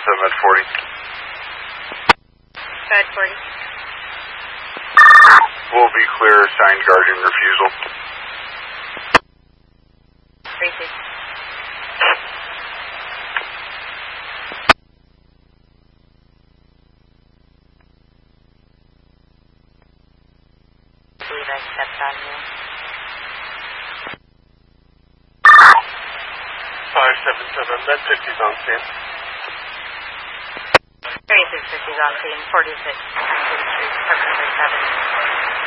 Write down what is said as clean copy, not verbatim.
507 at 40. At 40. Will be clear, signed guardian refusal. 36. I believe I stepped on you. 577, med 50's on scene. 3650 is on scene, 46. Street, Park number 7.